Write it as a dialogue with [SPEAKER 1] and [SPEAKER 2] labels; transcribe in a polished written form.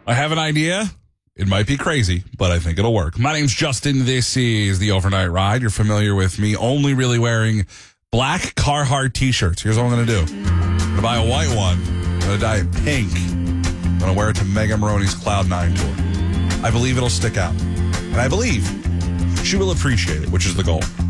[SPEAKER 1] I have an idea. It might be crazy, but I think it'll work. My name's Justin. This is the Overnight Ride. You're familiar with me only really wearing black Carhartt t-shirts. Here's what I'm going to do. I'm going to buy a white one. I'm going to dye it pink. I'm going to wear it to Megan Maroney's Cloud9 tour. I believe it'll stick out. And I believe she will appreciate it, which is the goal.